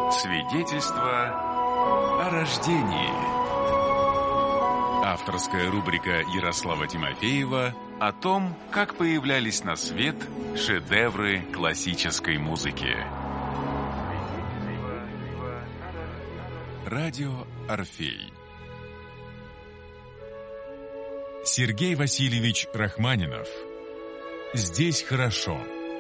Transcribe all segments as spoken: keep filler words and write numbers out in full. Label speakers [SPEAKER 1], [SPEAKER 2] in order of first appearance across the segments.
[SPEAKER 1] Свидетельство о рождении. Авторская рубрика Ярослава Тимофеева о том, как появлялись на свет шедевры классической музыки. Радио Орфей. Сергей Васильевич Рахманинов. Здесь хорошо.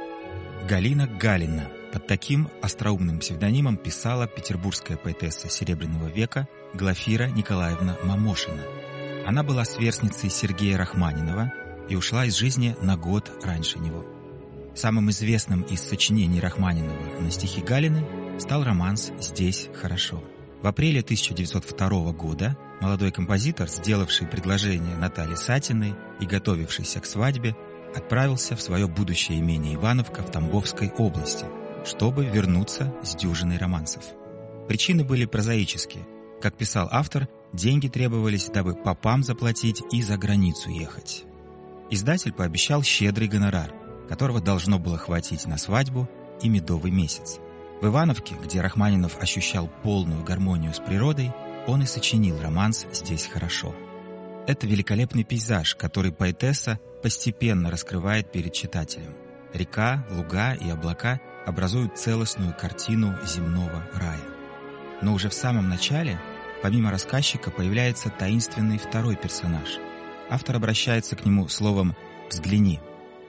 [SPEAKER 2] Галина Галина. Под таким остроумным псевдонимом писала петербургская поэтесса Серебряного века Глафира Николаевна Мамошина. Она была сверстницей Сергея Рахманинова и ушла из жизни на год раньше него. Самым известным из сочинений Рахманинова на стихи Галины стал романс «Здесь хорошо». В апреле тысяча девятьсот второго года молодой композитор, сделавший предложение Наталье Сатиной и готовившийся к свадьбе, отправился в свое будущее имение Ивановка в Тамбовской области, чтобы вернуться с дюжиной романсов. Причины были прозаические. Как писал автор, деньги требовались, дабы попам заплатить и за границу ехать. Издатель пообещал щедрый гонорар, которого должно было хватить на свадьбу и медовый месяц. В Ивановке, где Рахманинов ощущал полную гармонию с природой, он и сочинил романс «Здесь хорошо». Это великолепный пейзаж, который поэтесса постепенно раскрывает перед читателем. Река, луга и облака образуют целостную картину земного рая. Но уже в самом начале, помимо рассказчика, появляется таинственный второй персонаж. Автор обращается к нему словом «взгляни».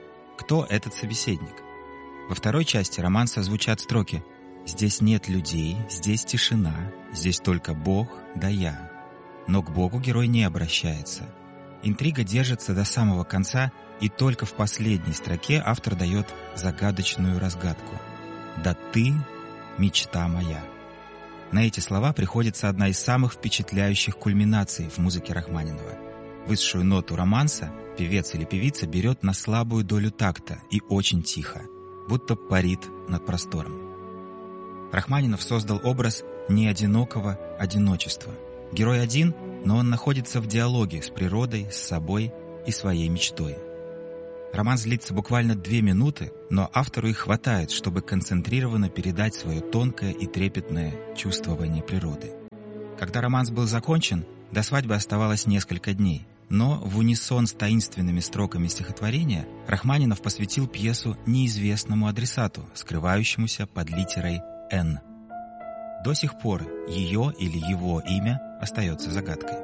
[SPEAKER 2] Кто этот собеседник? Во второй части романса звучат строки: «Здесь нет людей, здесь тишина, здесь только Бог да я». Но к Богу герой не обращается. Интрига держится до самого конца, и только в последней строке автор дает загадочную разгадку. «Да ты — мечта моя». На эти слова приходится одна из самых впечатляющих кульминаций в музыке Рахманинова. Высшую ноту романса певец или певица берет на слабую долю такта и очень тихо, будто парит над простором. Рахманинов создал образ неодинокого одиночества. Герой один, но он находится в диалоге с природой, с собой и своей мечтой. Роман длится буквально две минуты, но автору и хватает, чтобы концентрированно передать свое тонкое и трепетное чувствование природы. Когда романс был закончен, до свадьбы оставалось несколько дней, но в унисон с таинственными строками стихотворения Рахманинов посвятил пьесу неизвестному адресату, скрывающемуся под литерой «Н». До сих пор ее или его имя остается загадкой.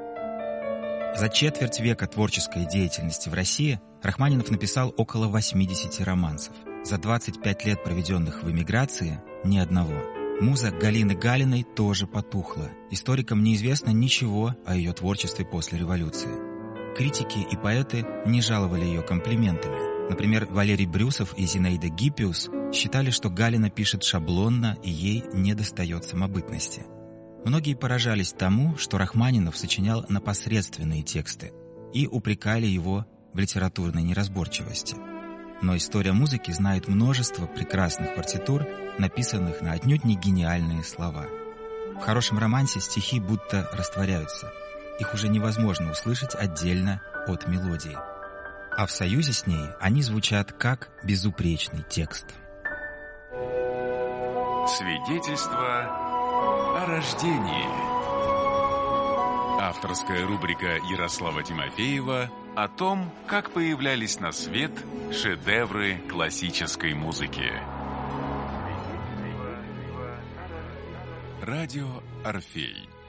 [SPEAKER 2] За четверть века творческой деятельности в России Рахманинов написал около восьмидесяти романсов. За двадцать пять лет, проведенных в эмиграции, ни одного. Муза Галины Галиной тоже потухла. Историкам неизвестно ничего о ее творчестве после революции. Критики и поэты не жаловали ее комплиментами. Например, Валерий Брюсов и Зинаида Гиппиус считали, что Галина пишет шаблонно и ей недостает самобытности. Многие поражались тому, что Рахманинов сочинял напосредственные тексты, и упрекали его в литературной неразборчивости. Но история музыки знает множество прекрасных партитур, написанных на отнюдь не гениальные слова. В хорошем романсе стихи будто растворяются. Их уже невозможно услышать отдельно от мелодии. А в союзе с ней они звучат как безупречный текст.
[SPEAKER 1] Свидетельство о рождении. Авторская рубрика Ярослава Тимофеева о том, как появлялись на свет шедевры классической музыки. Радио Орфей.